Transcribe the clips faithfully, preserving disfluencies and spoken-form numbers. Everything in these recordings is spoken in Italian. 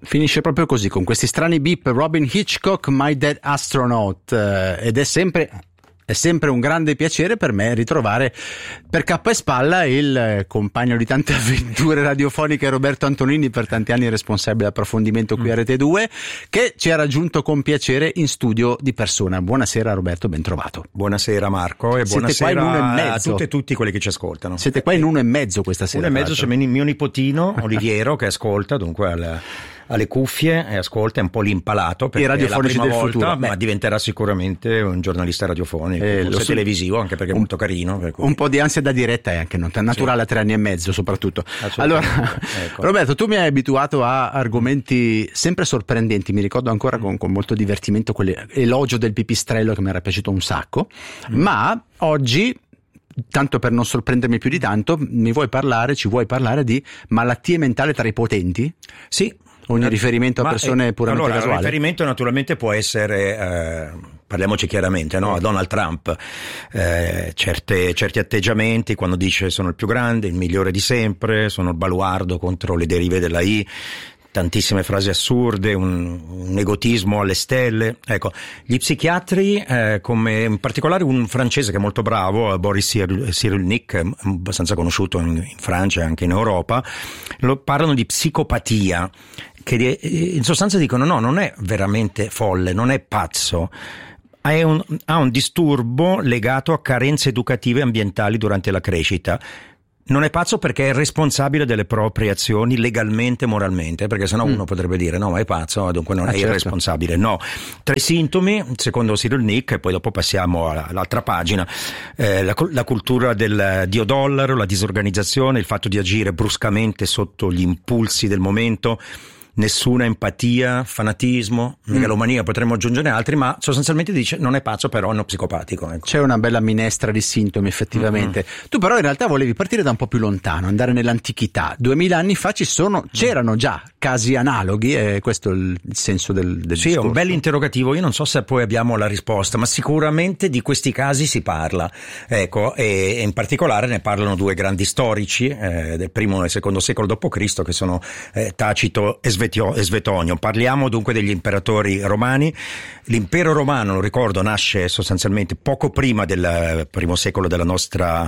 Finisce proprio così, con questi strani beep. Robyn Hitchcock, My Dead Astronaut, eh, ed è sempre è sempre un grande piacere per me ritrovare per cappa e spalla il eh, compagno di tante avventure radiofoniche Roberto Antonini, per tanti anni responsabile approfondimento qui a Rete due, che ci ha raggiunto con piacere in studio di persona. Buonasera Roberto, ben trovato. Buonasera Marco e Siete buonasera qua in uno e mezzo. a tutti e tutti quelli che ci ascoltano. Siete qua in uno e mezzo questa sera. Uno e mezzo c'è mio nipotino Oliviero che ascolta, dunque al alle cuffie e ascolta, è un po' l'impalato perché I radiofonici è la prima del volta, futuro. ma Beh. diventerà sicuramente un giornalista radiofonico, Eh, forse so- televisivo, anche perché è un, molto carino. Per cui. Un po' di ansia da diretta è anche naturale, sì. A tre anni e mezzo soprattutto. Allora, ecco. Roberto, tu mi hai abituato a argomenti sempre sorprendenti, mi ricordo ancora con, con molto divertimento quell'elogio del pipistrello che mi era piaciuto un sacco, mm. ma oggi, tanto per non sorprendermi più di tanto, mi vuoi parlare, ci vuoi parlare di malattie mentali tra i potenti? Sì. Ogni riferimento a Ma, persone eh, puramente allora, casuali? Il riferimento naturalmente può essere, eh, parliamoci chiaramente, no? A Donald Trump, eh, certe, certi atteggiamenti quando dice sono il più grande, il migliore di sempre, sono il baluardo contro le derive della I, tantissime frasi assurde, un, un egotismo alle stelle. Ecco, gli psichiatri, eh, come in particolare un francese che è molto bravo, Boris Cyrulnik, abbastanza conosciuto in, in Francia e anche in Europa, lo, parlano di psicopatia, che in sostanza dicono no, non è veramente folle, non è pazzo, ha un, ha un disturbo legato a carenze educative e ambientali durante la crescita. Non è pazzo perché è responsabile delle proprie azioni legalmente e moralmente, perché sennò mm. uno potrebbe dire no, ma è pazzo, dunque non ah, è certo. irresponsabile. No. Tra i sintomi, secondo Cyrulnik, e poi dopo passiamo all'altra pagina, eh, la, la cultura del dio dollaro, la disorganizzazione, il fatto di agire bruscamente sotto gli impulsi del momento, nessuna empatia, fanatismo, megalomania, mm. potremmo aggiungere altri, ma sostanzialmente dice non è pazzo però è uno psicopatico. Ecco. C'è una bella minestra di sintomi effettivamente. Mm-hmm. Tu però in realtà volevi partire da un po' più lontano, andare nell'antichità. Duemila anni fa ci sono, c'erano già casi analoghi, e questo è il senso del, del sì, discorso. È un bel interrogativo, io non so se poi abbiamo la risposta, ma sicuramente di questi casi si parla, ecco, e, e in particolare ne parlano due grandi storici eh, del primo e secondo secolo dopo Cristo, che sono eh, Tacito e Svetonio. Parliamo dunque degli imperatori romani. L'impero romano, lo ricordo, nasce sostanzialmente poco prima del primo secolo della nostra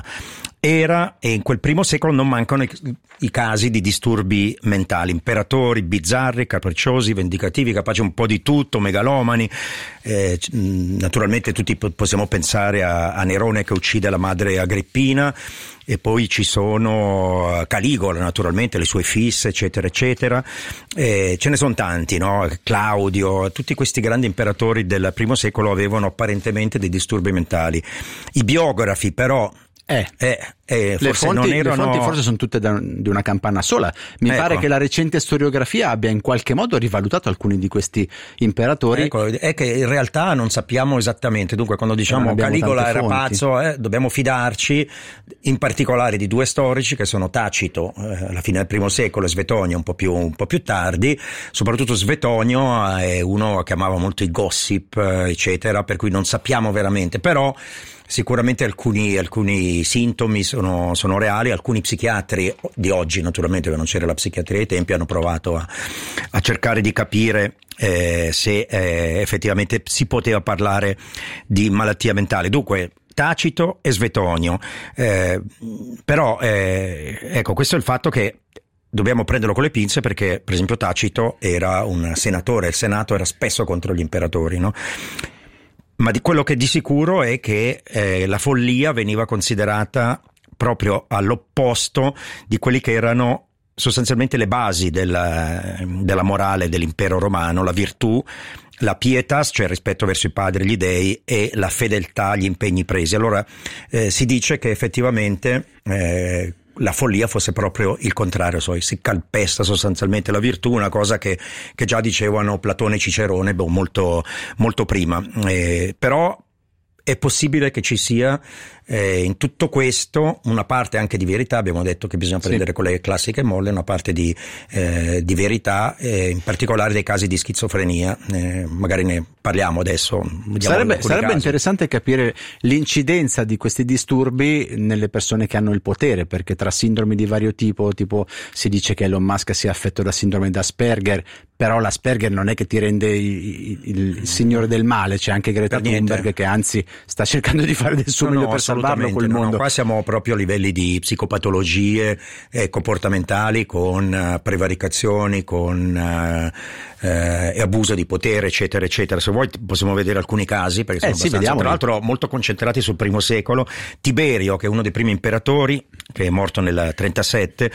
era, e in quel primo secolo non mancano i, i casi di disturbi mentali, imperatori bizzarri, capricciosi, vendicativi, capaci un po' di tutto, megalomani. Eh, naturalmente tutti possiamo pensare a, a Nerone che uccide la madre Agrippina, e poi ci sono Caligola, naturalmente, le sue fisse, eccetera, eccetera. Eh, ce ne sono tanti, no? Claudio, tutti questi grandi imperatori del primo secolo avevano apparentemente dei disturbi mentali. I biografi, però, Eh, eh, eh, le, forse fonti, non erano... le fonti forse sono tutte da, di una campana sola. Mi ecco. pare che la recente storiografia abbia in qualche modo rivalutato alcuni di questi imperatori. Ecco, è che in realtà non sappiamo esattamente, dunque quando diciamo Caligola era fonti. pazzo, eh, dobbiamo fidarci in particolare di due storici che sono Tacito eh, alla fine del primo secolo e Svetonio un po' più, un po' più tardi. Soprattutto Svetonio è uno che amava molto i gossip, eccetera, per cui non sappiamo veramente, però sicuramente alcuni, alcuni sintomi sono, sono reali. Alcuni psichiatri di oggi, naturalmente che non c'era la psichiatria ai tempi, hanno provato a, a cercare di capire eh, se eh, effettivamente si poteva parlare di malattia mentale. Dunque Tacito e Svetonio, eh, però eh, ecco, questo è il fatto che dobbiamo prenderlo con le pinze, perché per esempio Tacito era un senatore, il Senato era spesso contro gli imperatori, no? Ma di quello che di sicuro è che eh, la follia veniva considerata proprio all'opposto di quelli che erano sostanzialmente le basi della, della morale dell'impero romano, la virtù, la pietas, cioè il rispetto verso i padri e gli dei, e la fedeltà agli impegni presi. Allora eh, si dice che effettivamente eh, la follia fosse proprio il contrario, so, si calpesta sostanzialmente la virtù, una cosa che, che già dicevano Platone e Cicerone boh, molto, molto prima. Eh, però è possibile che ci sia eh, in tutto questo una parte anche di verità. Abbiamo detto che bisogna prendere sì. con le classiche molle, una parte di, eh, di verità, eh, in particolare dei casi di schizofrenia. Eh, magari ne parliamo adesso. Sarebbe, sarebbe interessante capire l'incidenza di questi disturbi nelle persone che hanno il potere, perché tra sindromi di vario tipo, tipo si dice che Elon Musk sia affetto da sindrome d'Asperger, però l'Asperger non è che ti rende il, il, il signore del male, c'è anche Greta Thunberg che anzi sta cercando di fare del suo no, meglio no, per salvarlo quel no, mondo. No, qua siamo proprio a livelli di psicopatologie eh, comportamentali, con uh, prevaricazioni, con uh, eh, abuso di potere, eccetera, eccetera. Se vuoi possiamo vedere alcuni casi, perché sono eh, sì, abbastanza, tra l'altro molto concentrati sul primo secolo. Tiberio, che è uno dei primi imperatori, che è morto nel trentasette,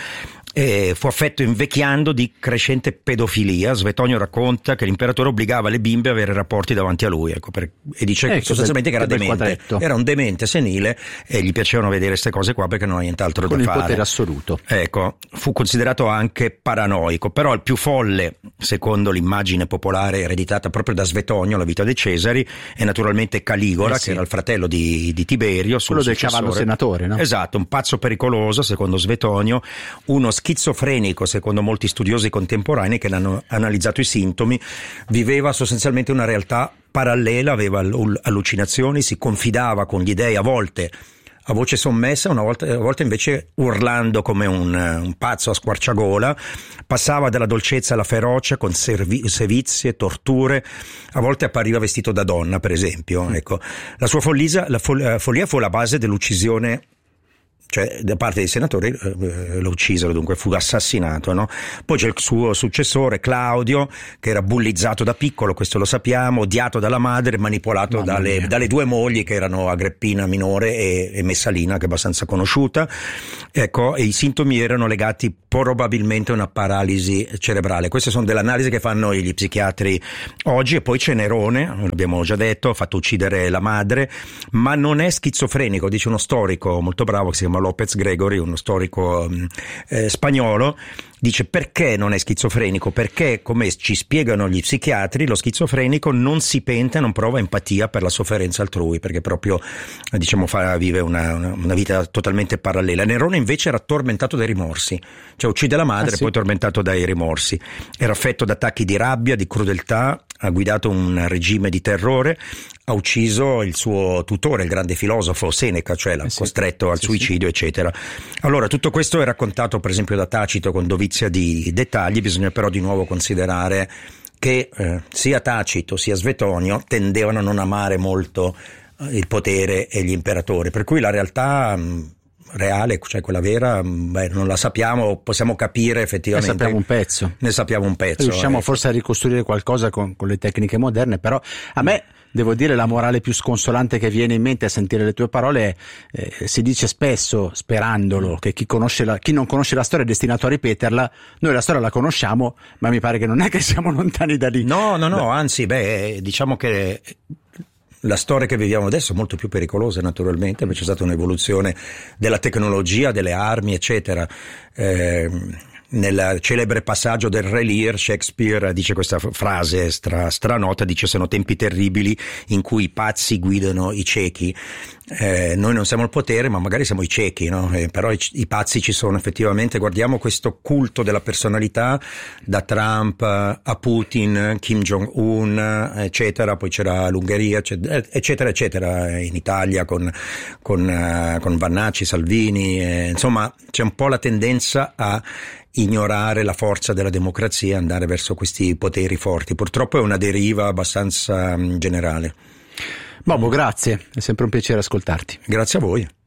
E fu affetto invecchiando di crescente pedofilia. Svetonio racconta che l'imperatore obbligava le bimbe a avere rapporti davanti a lui, ecco, per, e dice ecco, sostanzialmente che era demente, era un demente senile e gli piacevano vedere queste cose qua perché non ha nient'altro con da fare. Con il potere assoluto. Ecco, fu considerato anche paranoico, però il più folle, secondo l'immagine popolare ereditata proprio da Svetonio, la vita dei Cesari, è naturalmente Caligula, eh sì. che era il fratello di, di Tiberio, quello del cavallo senatore, no? Esatto, un pazzo pericoloso, secondo Svetonio, uno schizofrenico, secondo molti studiosi contemporanei che hanno analizzato i sintomi, viveva sostanzialmente una realtà parallela, aveva allucinazioni, si confidava con gli dei a volte a voce sommessa, una volta, a volte invece urlando come un, un pazzo a squarciagola, passava dalla dolcezza alla ferocia con servi, sevizie, torture, a volte appariva vestito da donna, per esempio. Mm. Ecco. La sua follia, la fol- follia fu la base dell'uccisione, cioè da parte dei senatori eh, lo uccisero, dunque fu assassinato, no? Poi c'è il suo successore Claudio, che era bullizzato da piccolo, questo lo sappiamo, odiato dalla madre, manipolato dalle, dalle due mogli che erano Agrippina minore e, e Messalina, che è abbastanza conosciuta, ecco, e i sintomi erano legati probabilmente a una paralisi cerebrale. Queste sono delle analisi che fanno gli psichiatri oggi. E poi c'è Nerone, l'abbiamo già detto, ha fatto uccidere la madre, ma non è schizofrenico, dice uno storico molto bravo che si chiama López Gregori, uno storico eh, spagnolo. Dice: perché non è schizofrenico? Perché, come ci spiegano gli psichiatri, lo schizofrenico non si pente, non prova empatia per la sofferenza altrui, perché proprio, diciamo, fa, vive una, una, una vita totalmente parallela. Nerone invece era tormentato dai rimorsi, cioè uccide la madre e ah, sì. poi tormentato dai rimorsi. Era affetto da attacchi di rabbia, di crudeltà, ha guidato un regime di terrore, ha ucciso il suo tutore, il grande filosofo Seneca, cioè l'ha eh sì. costretto al sì, suicidio, sì. eccetera. Allora, tutto questo è raccontato per esempio da Tacito con dovizia di dettagli. Bisogna però di nuovo considerare che eh, sia Tacito sia Svetonio tendevano a non amare molto eh, il potere e gli imperatori, per cui la realtà mh, reale, cioè quella vera, beh, non la sappiamo, possiamo capire effettivamente. Ne sappiamo un pezzo. Ne sappiamo un pezzo. Riusciamo eh. forse a ricostruire qualcosa con, con le tecniche moderne, però a me, devo dire, la morale più sconsolante che viene in mente a sentire le tue parole è, eh, si dice spesso, sperandolo, che chi conosce la, chi non conosce la storia è destinato a ripeterla. Noi la storia la conosciamo, ma mi pare che non è che siamo lontani da lì. No, no, no, anzi, beh, diciamo che la storia che viviamo adesso è molto più pericolosa, naturalmente, perché c'è stata un'evoluzione della tecnologia, delle armi, eccetera. Eh, nel celebre passaggio del Re Lear, Shakespeare dice questa frase stra, stranota, dice: sono tempi terribili in cui i pazzi guidano i ciechi. Eh, noi non siamo il potere, ma magari siamo i ciechi, no? Eh, però i, i pazzi ci sono effettivamente. Guardiamo questo culto della personalità, da Trump a Putin, Kim Jong-un, eccetera. Poi c'era l'Ungheria, eccetera, eccetera, in Italia con, con, uh, con Vannacci, Salvini, eh, insomma c'è un po' la tendenza a ignorare la forza della democrazia e andare verso questi poteri forti. Purtroppo è una deriva abbastanza um, generale. Bobo, grazie, è sempre un piacere ascoltarti. Grazie a voi.